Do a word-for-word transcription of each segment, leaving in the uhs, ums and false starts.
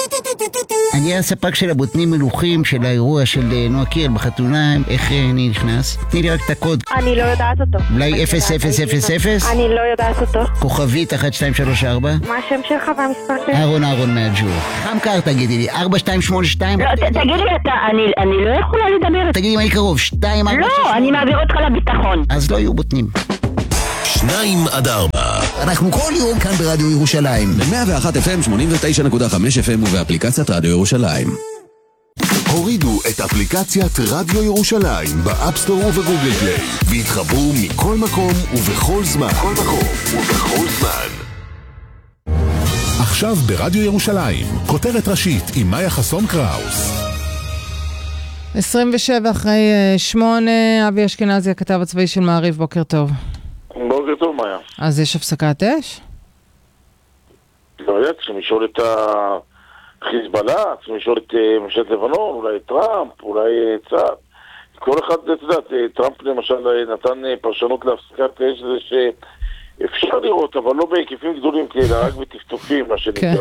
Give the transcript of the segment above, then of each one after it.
אני הספק של הבוטנים מלוכים של האירוע של נועה קירל בחתונה. איך אני נכנס? תני לי רק את הקוד. אני לא יודעת אותו. אולי אפס אפס אפס אפס? אני לא יודעת אותו. כוכבית אחת שתיים שלוש ארבע? מה השם שלך והמספר שלך? אהרון אהרון מהג'ור. חם קר תגידי לי, ארבע שתיים שמונה שתיים? לא, תגידי לי אתה, אני לא יכולה לדבר. תגידי מה אני קרוב, שתיים ארבע שש? לא, אני מעביר אותך לביטחון. אז לא יהיו בוטנים. שניים עד ארבע. אנחנו כל יום כאן ברדיו ירושלים. ב-מאה ואחת אף אם, שמונים ותשע נקודה חמש אף אם ובאפליקציית רדיו ירושלים. הורידו את אפליקציית רדיו ירושלים באפסטור ובגוגל פליי והתחברו מכל מקום ובכל זמן. כל מקום ובכל זמן. עכשיו ברדיו ירושלים, כותרת ראשית עם מאיה חסון קראוס. עשרים ושבע אחרי שמונה, אבי אשכנזי, הכתב הצבאי של מעריב, בוקר טוב. בוקר טוב, מאיה. אז יש הפסקת אש? לא יודע, צריכים לשאול את החיזבאללה, צריכים לשאול את ממשלת לבנון, אולי את טראמפ, אולי צה"ל. כל אחד, אתה יודע, טראמפ למשל נתן פרשנות להפסקת אש, זה שאפשר לראות, אבל לא בהיקפים גדולים כאלה, רק בטפטופים, מה שנקרא.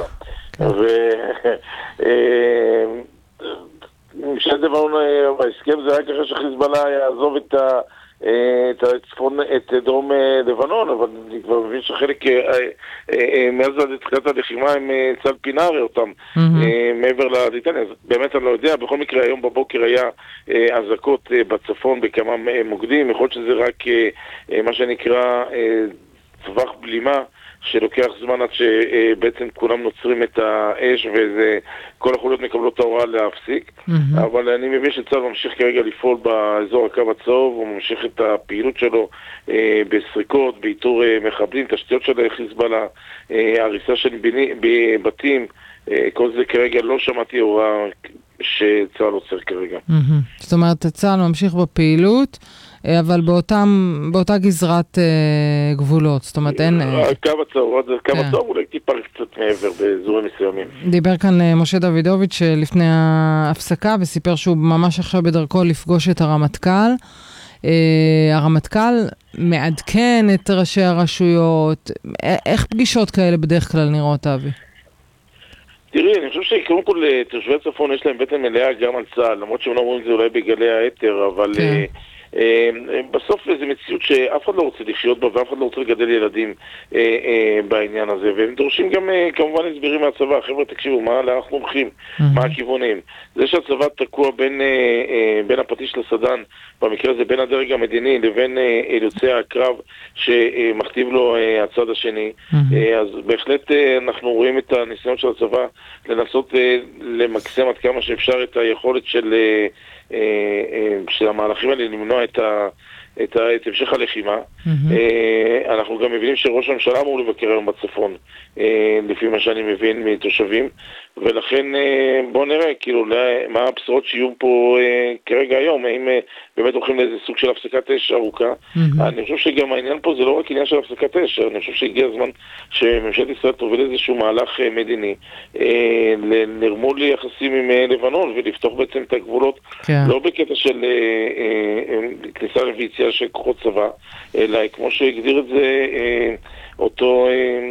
ממשלת לבנון, בהסכם זה רק אחרי שחיזבאללה יעזוב את ה... את הצפון, את דרום לבנון, אבל אני כבר מבין שחלק מאז התחילת הלחימה הם צה"ל פינה הרי אותם מעבר לליטניה, אז באמת אני לא יודע. בכל מקרה היום בבוקר היה אזעקות בצפון בכמה מוקדים, יכול להיות שזה רק מה שנקרא טווח בלימה שלוקח זמן עד שבעצם כולם נוצרים את האש וכל החוליות מקבלות את ההוראה להפסיק. Mm-hmm. אבל אני מבין שצה"ל ממשיך כרגע לפעול באזור הקו הצהוב, הוא ממשיך את הפעילות שלו אה, בסריקות, באיתור אה, מחבלים, תשתיות של חיזבאללה, אה, הריסה של בתים, אה, כל זה כרגע לא שמעתי הוראה שצה"ל עוצר כרגע. Mm-hmm. זאת אומרת, צה"ל ממשיך בפעילות, אבל באותם, באותה גזרת אה, גבולות, זאת אומרת אין... הקו הצהוב, הקו הצהוב אולי טיפה קצת מעבר באזורים מסוימים. דיבר כאן אה, משה דוידוביץ' לפני ההפסקה, וסיפר שהוא ממש עכשיו בדרכו לפגוש את הרמטכ"ל. אה, הרמטכ"ל מעדכן את ראשי הרשויות. איך פגישות כאלה בדרך כלל נראות, אבי? תראי, אני חושב שקודם כל תושבי הצפון יש להם בטן מלאה גם על צה"ל, למרות שהם לא אומרים את זה אולי בגלי היתר, אבל... כן. בסוף זה מציאות שאף אחד לא רוצה לחיות בה ואף אחד לא רוצה לגדל ילדים בעניין הזה, והם דורשים גם כמובן הסברים מהצבא. חבר'ה, תקשיבו, מה אנחנו הולכים, מה הכיוונים. זה שהצבא תקוע בין בין הפטיש לסדן, במקרה הזה בין הדרג המדיני לבין יוצאי הקרב שמכתיב לו הצד השני, אז בהחלט אנחנו רואים את הניסיון של הצבא לנסות למקסם עד כמה שאפשר את היכולת של של המהלכים האלה למנוע את ה... את, ה... את המשך הלחימה. Mm-hmm. אנחנו גם מבינים שראש הממשלה אמור לבקר היום בצפון, לפי מה שאני מבין מתושבים, ולכן בואו נראה כאילו מה הבשורות שיהיו פה כרגע היום, האם באמת הולכים לאיזה סוג של הפסקת אש ארוכה. Mm-hmm. אני חושב שגם העניין פה זה לא רק עניין של הפסקת אש, אני חושב שהגיע הזמן שממשלת ישראל תוביל איזשהו מהלך מדיני לנרמול יחסים עם לבנון ולפתוח בעצם את הגבולות, כן. לא בקטע של כניסה ויציאה של כוחות צבא, אלא כמו שהגדיר את זה אותו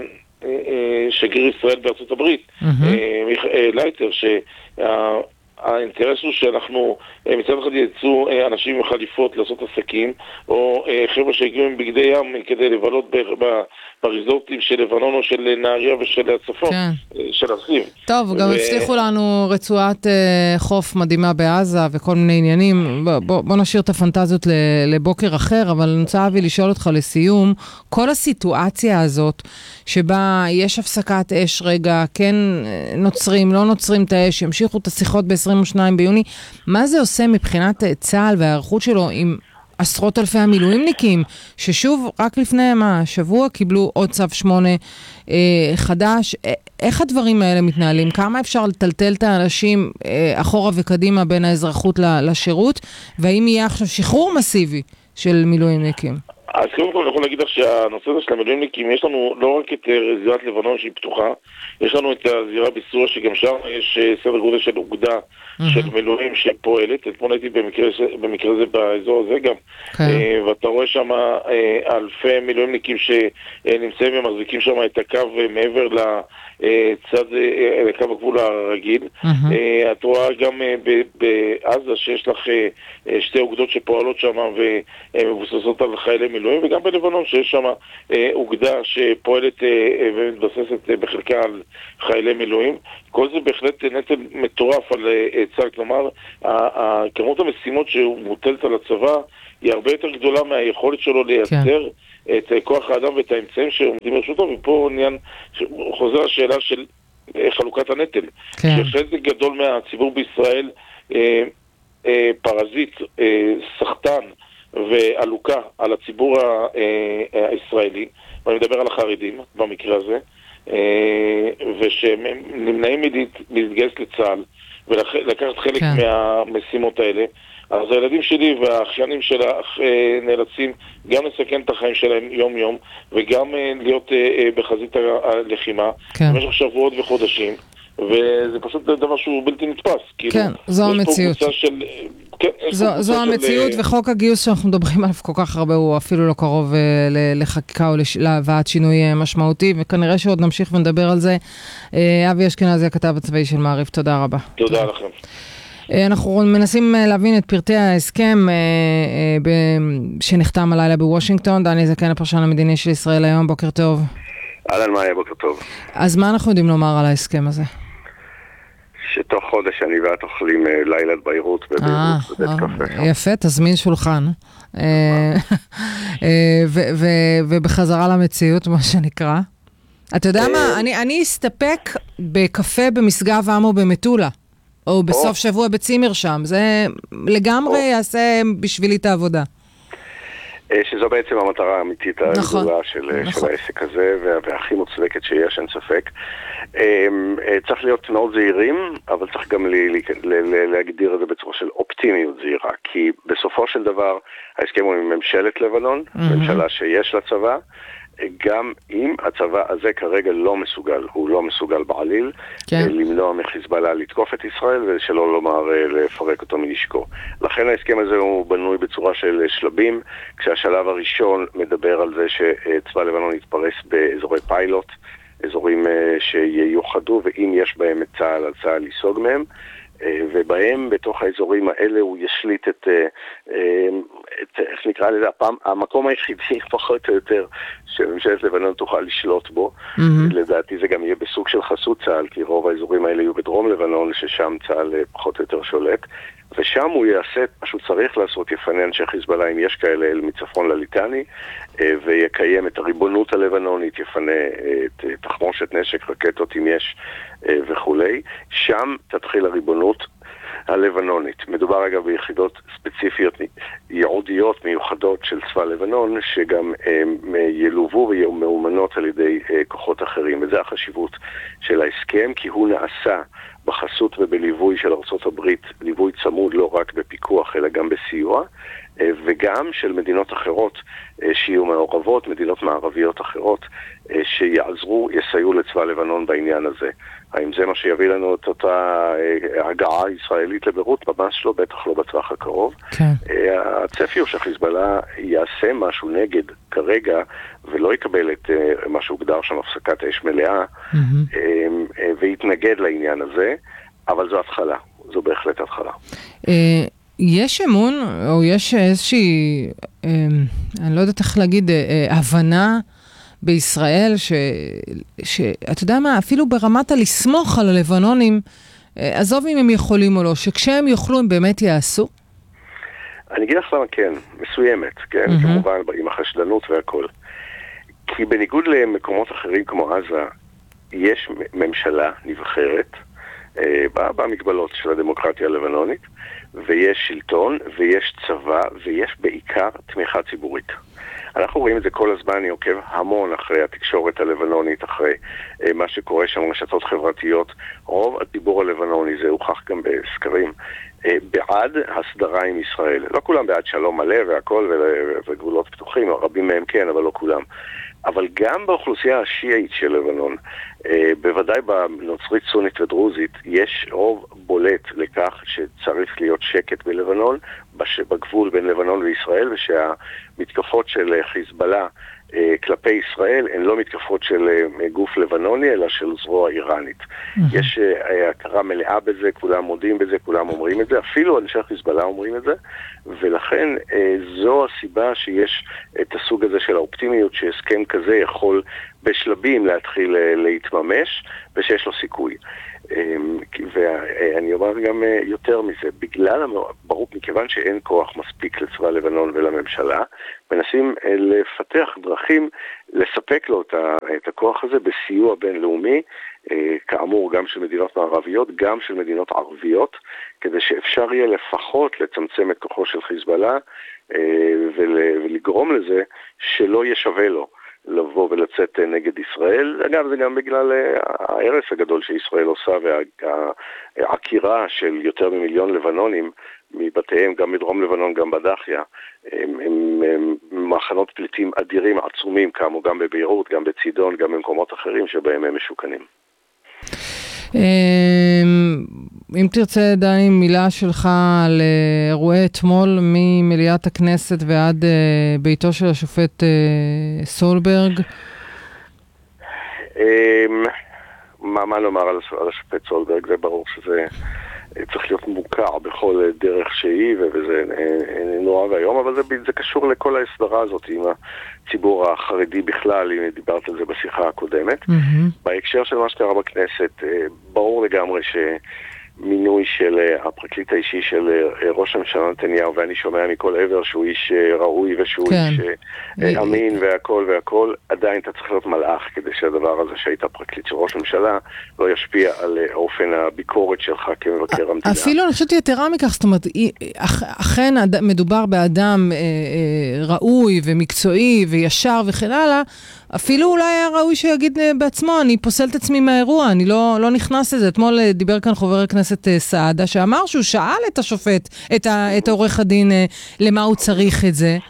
שגריר ישראל בארצות הברית, לייטר, שהאינטרס הוא שאנחנו מצד אחד יצאו אנשים עם חליפות לעשות עסקים, או חבר'ה שהגיעו עם בגדי ים כדי לבלות בריזורטים של לבנון או של נהריה ושל הצפון, של ארחיב. טוב, גם הבטיחו לנו רצועת חוף מדהימה בעזה וכל מיני עניינים. בוא נשאיר את הפנטזיות לבוקר אחר, אבל אני רוצה אבי לשאול אותך לסיום, כל הסיטואציה הזאת שבה יש הפסקת אש רגע, כן נוצרים, לא נוצרים את האש, ימשיכו את השיחות ב-עשרים ושניים ביוני, מה זה עושה מבחינת צה"ל והערכות שלו עם עשרות אלפי המילואימניקים, ששוב, רק לפני מה, שבוע קיבלו עוד צו שמונה אה, חדש. איך הדברים האלה מתנהלים? כמה אפשר לטלטל את האנשים אה, אחורה וקדימה בין האזרחות לשירות? והאם יהיה עכשיו שחרור מסיבי של מילואימניקים? אז קודם כל אני יכול להגיד לך שהנושא הזה של המילואימניקים, יש לנו לא רק את זירת לבנון שהיא פתוחה, יש לנו את הזירה בסוריה שגם שם יש סדר גודל של אוגדה של מילואים שפועלת. אתמול הייתי במקרה הזה באזור הזה גם, ואתה רואה שם אלפי מילואימניקים שנמצאים ומחזיקים שם את הקו מעבר לצד, לקו הגבול הרגיל. את רואה גם בעזה שיש לך שתי אוגדות שפועלות שם ומבוססות על חיילי מילואים, וגם בלבנון שיש שם אוגדה שפועלת ומתבססת בחלקה על חיילי מילואים. כל זה בהחלט נטל מטורף על צה"ל, כלומר, כמות המשימות שמוטלת על הצבא היא הרבה יותר גדולה מהיכולת שלו לייצר את כוח האדם ואת האמצעים שעומדים לרשותו, ופה עניין, חוזר השאלה של חלוקת הנטל. שחלק גדול מהציבור בישראל פרזיט, סחטן ועלוקה על הציבור הישראלי, ואני מדבר על החרדים במקרה הזה, ושהם נמנעים מלהתגייס לצה"ל ולקחת חלק מהמשימות האלה. אז הילדים שלי והאחיינים שלה נאלצים גם לסכן את החיים שלהם יום יום וגם להיות בחזית הלחימה במשך שבועות וחודשים, וזה פשוט דבר שהוא בלתי נתפס. כן, זו המציאות. זו המציאות, וחוק הגיוס שאנחנו מדברים עליו כל כך הרבה הוא אפילו לא קרוב לחקיקה או להבאת שינוי משמעותי, וכנראה שעוד נמשיך ונדבר על זה. אבי אשכנזי, הכתב הצבאי של מעריב, תודה רבה. תודה לכם. אנחנו מנסים להבין את פרטי ההסכם שנחתם הלילה בוושינגטון. דני זקן, הפרשן המדיני של ישראל היום, בוקר טוב. אהלן, מאיה, בוקר טוב. אז מה אנחנו יודעים לומר על ההסכם הזה? שתוך חודש אני ואת אוכלים לילת ביירות בבית קפה. יפה, תזמין שולחן. ובחזרה למציאות, מה שנקרא. אתה יודע מה, אני אסתפק בקפה במסגב עם או במטולה. או בסוף שבוע בצימר שם. זה לגמרי יעשה בשבילי את העבודה. שזו בעצם המטרה האמיתית הגדולה של העסק הזה, והכי מוצדקת שיש, אין ספק. צריך להיות מאוד זהירים, אבל צריך גם להגדיר את זה בצורה של אופטימיות זהירה, כי בסופו של דבר ההסכם הוא עם ממשלת לבנון, ממשלה שיש לה צבא, גם אם הצבא הזה כרגע לא מסוגל, הוא לא מסוגל בעליל, כן. למנוע מחיזבאללה לתקוף את ישראל, ושלא לומר לפרק אותו מנשקו. לכן ההסכם הזה הוא בנוי בצורה של שלבים, כשהשלב הראשון מדבר על זה שצבא לבנון יתפרס באזורי פיילוט, אזורים שיוחדו, ואם יש בהם את צה"ל, על צה"ל לסוג מהם, ובהם, בתוך האזורים האלה, הוא ישליט את, את איך נקרא לזה, הפעם, המקום היחידי, פחות או יותר, שממשלת לבנון תוכל לשלוט בו. Mm-hmm. לדעתי זה גם יהיה בסוג של חסות צה"ל, כי רוב האזורים האלה יהיו בדרום לבנון, ששם צה"ל פחות או יותר שולט. ושם הוא יעשה מה שהוא צריך לעשות, יפנה אנשי חיזבאללה, אם יש כאלה, אל מצפון לליטני, ויקיים את הריבונות הלבנונית, יפנה את תחמושת נשק, רקטות אם יש וכולי. שם תתחיל הריבונות הלבנונית. מדובר אגב ביחידות ספציפיות, ייעודיות, מיוחדות של צבא לבנון, שגם ילובו ויהיו מאומנות על ידי כוחות אחרים. וזו החשיבות של ההסכם, כי הוא נעשה בחסות ובליווי של ארצות הברית, ליווי צמוד לא רק בפיקוח אלא גם בסיוע, וגם של מדינות אחרות שיהיו מעורבות, מדינות מערביות אחרות שיעזרו, יסייעו לצבא לבנון בעניין הזה. האם זה מה שיביא לנו את אותה הגעה ישראלית לביירות? ממש לא, בטח לא בטווח הקרוב. כן. הצפי הוא שחיזבאללה יעשה משהו נגד כרגע, ולא יקבל את מה שהוגדר שם הפסקת אש מלאה, mm-hmm. ויתנגד לעניין הזה, אבל זו התחלה, זו בהחלט התחלה. יש אמון, או יש איזושהי, אני לא יודעת איך להגיד, הבנה בישראל, ש, שאתה יודע מה, אפילו ברמת הלסמוך על הלבנונים, עזוב אם הם יכולים או לא, שכשהם יוכלו הם באמת יעשו? אני אגיד לך למה כן, מסוימת, כן, mm-hmm. כמובן עם החשדנות והכל. כי בניגוד למקומות אחרים כמו עזה, יש ממשלה נבחרת, אה, במגבלות של הדמוקרטיה הלבנונית, ויש שלטון, ויש צבא, ויש בעיקר תמיכה ציבורית. אנחנו רואים את זה כל הזמן, אני עוקב המון אחרי התקשורת הלבנונית, אחרי אה, מה שקורה שם, רשתות חברתיות. רוב הציבור הלבנוני, זה הוכח גם בסקרים, אה, בעד הסדרה עם ישראל. לא כולם בעד שלום מלא והכל וגבולות פתוחים, רבים מהם כן, אבל לא כולם. אבל גם באוכלוסייה השיעית של לבנון, אה, בוודאי בנוצרית, סונית ודרוזית, יש רוב בולט לכך שצריך להיות שקט בלבנון, בגבול בין לבנון וישראל, ושהמתקפות של חיזבאללה אה, כלפי ישראל הן לא מתקפות של אה, גוף לבנוני, אלא של זרוע איראנית. Mm-hmm. יש אה, הכרה מלאה בזה, כולם מודים בזה, כולם אומרים את זה, אפילו אנשי חיזבאללה אומרים את זה, ולכן אה, זו הסיבה שיש את הסוג הזה של האופטימיות, שהסכם כזה יכול בשלבים להתחיל אה, להתממש, ושיש לו סיכוי. ואני אומר גם יותר מזה, בגלל, ברור, מכיוון שאין כוח מספיק לצבא לבנון ולממשלה, מנסים לפתח דרכים לספק לו את הכוח הזה בסיוע בינלאומי, כאמור גם של מדינות מערביות, גם של מדינות ערביות, כדי שאפשר יהיה לפחות לצמצם את כוחו של חיזבאללה ולגרום לזה שלא ישווה לו לבוא ולצאת נגד ישראל. אגב, זה גם בגלל ההרס הגדול שישראל עושה והעקירה של יותר ממיליון לבנונים מבתיהם, גם בדרום לבנון, גם בדחיה. הם, הם, הם מחנות פליטים אדירים, עצומים, כמו גם בביירות, גם בצידון, גם במקומות אחרים שבהם הם משוכנים. אם תרצה, דני, מילה שלך על אירועי אתמול ממליאת הכנסת ועד ביתו של השופט סולברג. מה, מה לומר על השופט סולברג? זה ברור שזה צריך להיות מוכר בכל דרך שהיא, וזה נורא והיום, אבל זה, זה קשור לכל ההסדרה הזאת עם הציבור החרדי בכלל, אם דיברת על זה בשיחה הקודמת. Mm-hmm. בהקשר של מה שקרה בכנסת, ברור לגמרי שמינוי של הפרקליט האישי של ראש הממשלה נתניהו, ואני שומע מכל עבר שהוא איש ראוי ושהוא כן. איש אמין והכל והכל, עדיין אתה צריך להיות מלאך כדי שהדבר הזה שהיית פרקליט של ראש הממשלה לא ישפיע על אופן הביקורת שלך כמבקר המדינה. אפילו אני חושבת יתרה מכך, זאת אומרת, אכן מדובר באדם ראוי ומקצועי וישר וכן הלאה, אפילו אולי היה ראוי שיגיד בעצמו, אני פוסל את עצמי מהאירוע, אני לא, לא נכנס לזה. אתמול דיבר כאן חבר הכנסת סעדה, שאמר שהוא שאל את השופט, את, ה, את עורך הדין, למה הוא צריך את זה,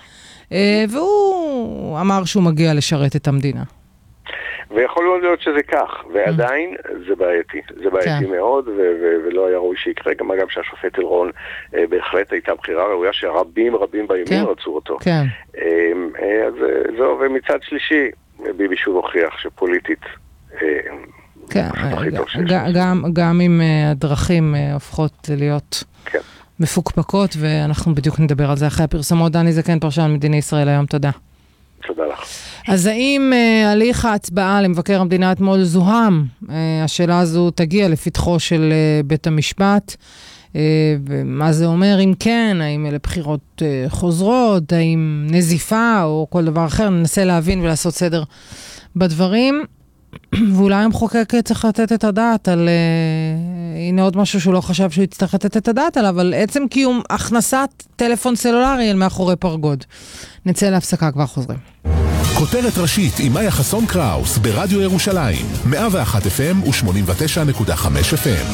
והוא אמר שהוא מגיע לשרת את המדינה. ויכול להיות שזה כך, ועדיין זה בעייתי. זה בעייתי כן. מאוד, ו- ו- ולא היה ראוי שיקרה. גם אגב שהשופט אלרון אה, בהחלט הייתה בחירה ראויה שרבים רבים בימין כן. רצו אותו. כן. אה, אה, אז זהו, ומצד שלישי, ביבי שוב הוכיח שפוליטית אה, כן, גם, גם, גם אם הדרכים הופכות להיות כן. מפוקפקות, ואנחנו בדיוק נדבר על זה אחרי הפרסמות. דני זקן, פרשן מדיני ישראל היום, תודה. תודה לך. אז האם uh, הליך ההצבעה למבקר המדינה אתמול זוהם? Uh, השאלה הזו תגיע לפתחו של uh, בית המשפט. Uh, ומה זה אומר אם כן? האם אלה בחירות uh, חוזרות? האם נזיפה או כל דבר אחר? ננסה להבין ולעשות סדר בדברים. ואולי המחוקק צריך לתת את הדעת על... Uh, הנה עוד משהו שהוא לא חשב שהוא יצטרך לתת את הדעת עליו, אבל עצם קיום הכנסת טלפון סלולרי אל מאחורי פרגוד. נצא להפסקה, כבר חוזרים. כותרת ראשית עם מאיה חסון קראוס ברדיו ירושלים, מאה ואחת אף אם ו-שמונים ותשע נקודה חמש אף אם.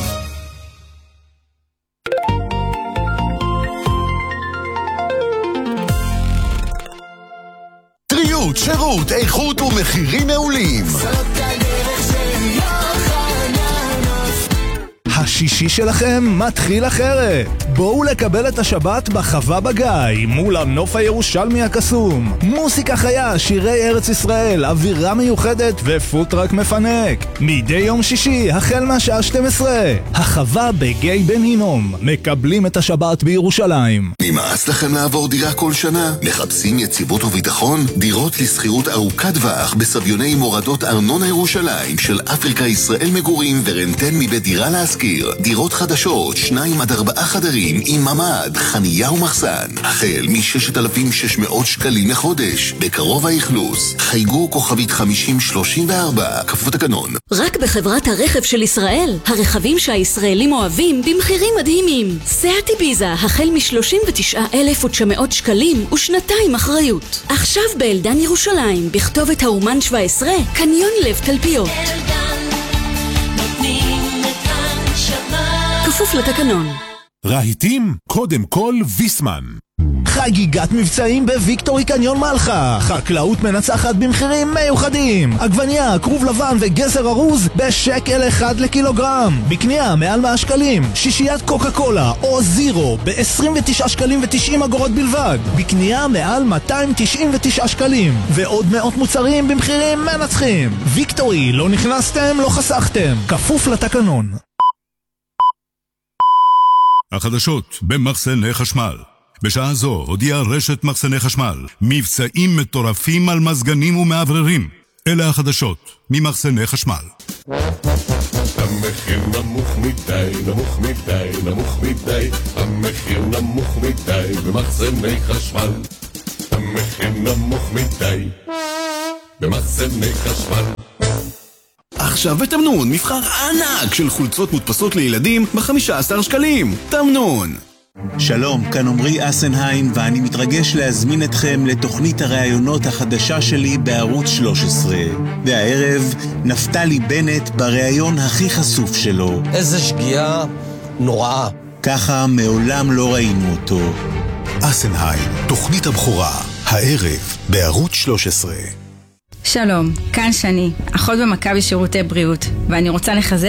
טריות, שירות, איכות ומחירים מעולים. זאת הדרך של יוחננוף. השישי שלכם מתחיל אחרת. בואו לקבל את השבת בחווה בגיא, מול הנוף הירושלמי הקסום. מוסיקה חיה, שירי ארץ ישראל, אווירה מיוחדת ופוטרק מפנק. מדי יום שישי, החל מהשעה שתים עשרה. החווה בגיא בן הינום. מקבלים את השבת בירושלים. נמאס לכם לעבור דירה כל שנה? מחפשים יציבות וביטחון? דירות לסחירות ארוכת טווח בסביוני מורדות ארנונה ירושלים של אפריקה ישראל מגורים ורנטן מבית דירה להשכיר. העיר. דירות חדשות, שניים עד ארבעה חדרים עם ממ"ד, חנייה ומחסן. החל מ-ששת אלפים ושש מאות שקלים לחודש. בקרוב האכלוס. חייגו כוכבית חמישים שלושים וארבע, כפוף תקנון. רק בחברת הרכב של ישראל. הרכבים שהישראלים אוהבים במחירים מדהימים. סיאט איביזה, החל מ-שלושים ותשעה אלף ותשע מאות שקלים ושנתיים אחריות. עכשיו באלדן ירושלים, בכתובת האומן שבע עשרה, קניון לב תלפיות. כפוף לתקנון. רהיטים, קודם כל ויסמן. חגיגת מבצעים בוויקטורי קניון מלחה. חקלאות מנצחת במחירים מיוחדים. עגבניה, כרוב לבן וגזר ארוז בשקל אחד לקילוגרם. בקנייה מעל מאה שקלים. שישיית קוקה קולה או זירו ב-עשרים ותשעה שקלים ו-תשעים אגורות בלבד. בקנייה מעל מאתיים תשעים ותשעה שקלים. ועוד מאות מוצרים במחירים מנצחים. ויקטורי, לא נכנסתם, לא חסכתם. כפוף לתקנון. החדשות במחסני חשמל. בשעה זו הודיעה רשת מחסני חשמל מבצעים מטורפים על מזגנים ומעבררים. אלה החדשות ממחסני חשמל. המחיר נמוך מדי, נמוך מדי, נמוך מדי. המחיר נמוך מדי במחסני חשמל. המחיר נמוך מדי במחסני חשמל. עכשיו בתמנון מבחר ענק של חולצות מודפסות לילדים ב-חמישה עשר שקלים. תמנון. שלום, כאן עמרי אסנהיים ואני מתרגש להזמין אתכם לתוכנית הראיונות החדשה שלי בערוץ שלוש עשרה. והערב נפתלי בנט בראיון הכי חשוף שלו. איזה שגיאה נוראה. ככה מעולם לא ראינו אותו. אסנהיים, תוכנית הבכורה, הערב בערוץ שלוש עשרה. שלום, כאן שני, אחות במכבי שירותי בריאות, ואני רוצה לחזק